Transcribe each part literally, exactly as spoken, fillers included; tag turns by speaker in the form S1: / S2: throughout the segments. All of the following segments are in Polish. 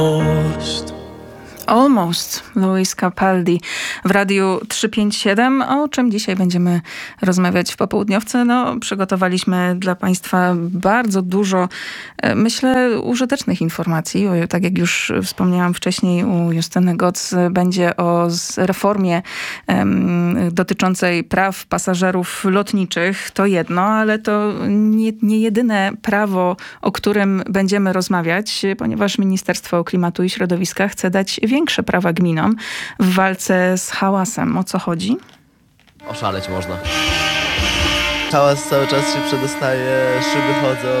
S1: Almost, Luis Capaldi w Radiu trzysta pięćdziesiąt siedem. O czym dzisiaj będziemy rozmawiać w popołudniowce? No, przygotowaliśmy dla Państwa bardzo dużo, myślę, użytecznych informacji. Tak jak już wspomniałam wcześniej u Justyny Goc, będzie o reformie um, dotyczącej praw pasażerów lotniczych. To jedno, ale to nie, nie jedyne prawo, o którym będziemy rozmawiać, ponieważ Ministerstwo Klimatu i Środowiska chce dać większe prawa gminom w walce z hałasem. O co chodzi?
S2: Oszaleć można. Hałas cały czas się przedostaje, szyby chodzą.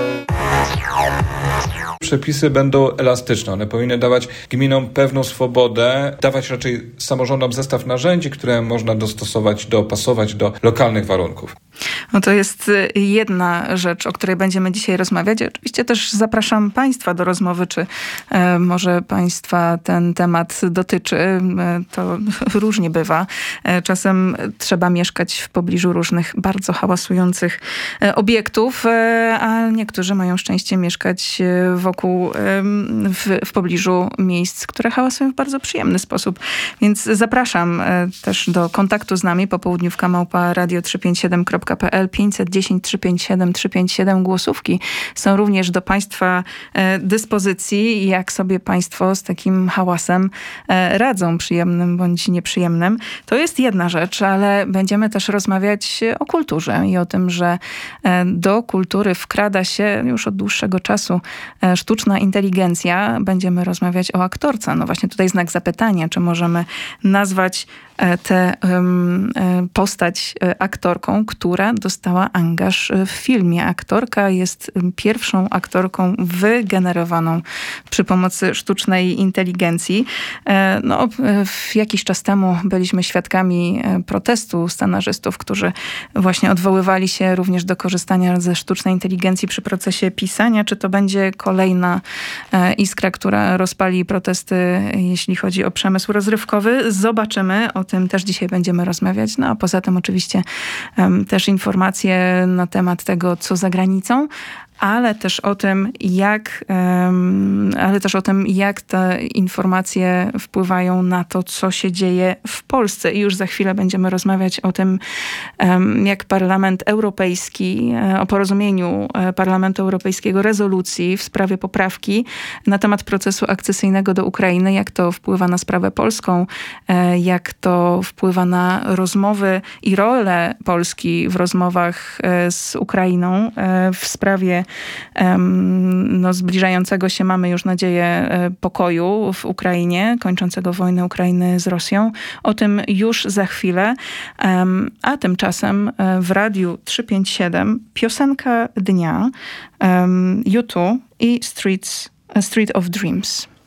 S3: Przepisy będą elastyczne. One powinny dawać gminom pewną swobodę, dawać raczej samorządom zestaw narzędzi, które można dostosować, dopasować do lokalnych warunków.
S1: No to jest jedna rzecz, o której będziemy dzisiaj rozmawiać. Oczywiście też zapraszam Państwa do rozmowy, czy e, może Państwa ten temat dotyczy. E, to różnie bywa. E, czasem trzeba mieszkać w pobliżu różnych bardzo hałasujących e, obiektów, e, a niektórzy mają szczęście mieszkać wokół, e, w, w pobliżu miejsc, które hałasują w bardzo przyjemny sposób. Więc zapraszam e, też do kontaktu z nami. Popołudniówka małpa radio trzysta pięćdziesiąt siedem kropka p l pięćset dziesięć trzysta pięćdziesiąt siedem trzysta pięćdziesiąt siedem. Głosówki są również do Państwa e, dyspozycji. Jak sobie Państwo z takim hałasem e, radzą, przyjemnym bądź nieprzyjemnym. To jest jedna rzecz, ale będziemy też rozmawiać o kulturze i o tym, że e, do kultury wkrada się już od dłuższego czasu e, sztuczna inteligencja. Będziemy rozmawiać o aktorce. No właśnie tutaj znak zapytania, czy możemy nazwać tę um, postać aktorką, która dostała angaż w filmie. Aktorka jest pierwszą aktorką wygenerowaną przy pomocy sztucznej inteligencji. No, w jakiś czas temu byliśmy świadkami protestu scenarzystów, którzy właśnie odwoływali się również do korzystania ze sztucznej inteligencji przy procesie pisania. Czy to będzie kolejna iskra, która rozpali protesty, jeśli chodzi o przemysł rozrywkowy? Zobaczymy. O tym też dzisiaj będziemy rozmawiać. No a poza tym oczywiście um, też informacje na temat tego, co za granicą, ale też o tym, jak, um, ale też o tym, jak te informacje wpływają na to, co się dzieje w Polsce. I już za chwilę będziemy rozmawiać o tym, um, jak Parlament Europejski, o porozumieniu Parlamentu Europejskiego, rezolucji w sprawie poprawki na temat procesu akcesyjnego do Ukrainy, jak to wpływa na sprawę polską, jak to wpływa na rozmowy i rolę Polski w rozmowach z Ukrainą w sprawie no, zbliżającego się, mamy już nadzieję, pokoju w Ukrainie, kończącego wojnę Ukrainy z Rosją. O tym już za chwilę. A tymczasem w Radiu trzysta pięćdziesiąt siedem piosenka dnia U dwa i Streets, Street of Dreams.